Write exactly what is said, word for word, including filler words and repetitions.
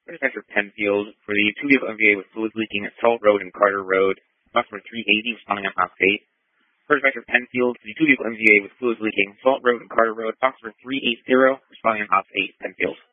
Dispatcher Penfield for the two vehicle M V A with fluids leaking at Salt Road and Carter Road. Box number three eighty, responding on Ops eight. Dispatcher Penfield for the two vehicle M V A with fluids leaking Salt Road and Carter Road. Box number three eighty, responding on Ops eight, Penfield.